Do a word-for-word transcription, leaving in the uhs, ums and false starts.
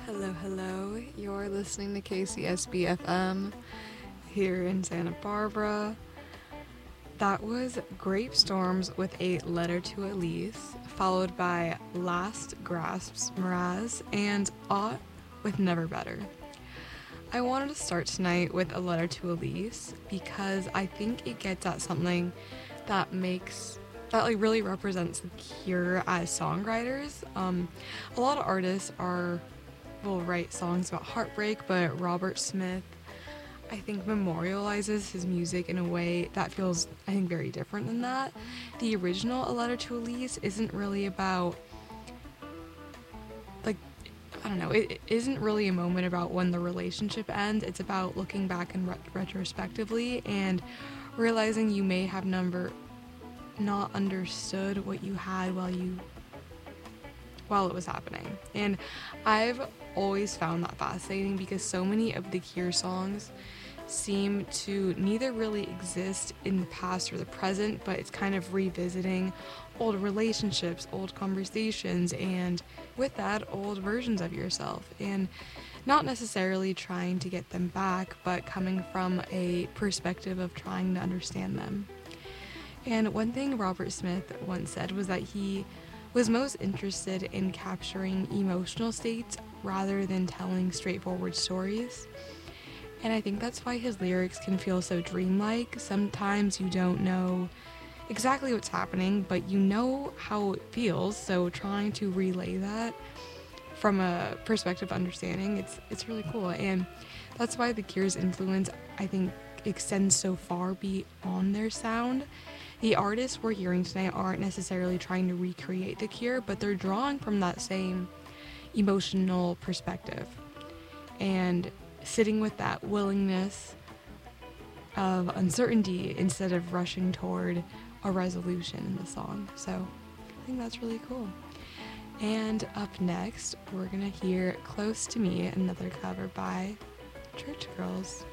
Hello, hello. You're listening to K C S B F M here in Santa Barbara. That was Grape Storms with a Letter to Elise, followed by Last Grasps, Miraz, and Ought with Never Better. I wanted to start tonight with A Letter to Elise because I think it gets at something that makes that like really represents the Cure as songwriters. Um, a lot of artists are will write songs about heartbreak, but Robert Smith, I think, memorializes his music in a way that feels, I think, very different than that. The original A Letter to Elise isn't really about, like, I don't know, it, it isn't really a moment about when the relationship ends. It's about looking back and ret- retrospectively and realizing you may have never not understood what you had while you while it was happening. And I've always found that fascinating because so many of the Cure songs seem to neither really exist in the past or the present, but it's kind of revisiting old relationships, old conversations, and with that, old versions of yourself. And not necessarily trying to get them back, but coming from a perspective of trying to understand them. And one thing Robert Smith once said was that he was most interested in capturing emotional states rather than telling straightforward stories. And I think that's why his lyrics can feel so dreamlike. Sometimes you don't know exactly what's happening, but you know how it feels, so trying to relay that from a perspective of understanding, it's it's really cool. And that's why The Cure's influence, I think, extends so far beyond their sound. The artists we're hearing tonight aren't necessarily trying to recreate The Cure, but they're drawing from that same emotional perspective and sitting with that willingness of uncertainty instead of rushing toward a resolution in the song. So I think that's really cool. And up next, we're gonna hear Close to Me, another cover by Church Girls.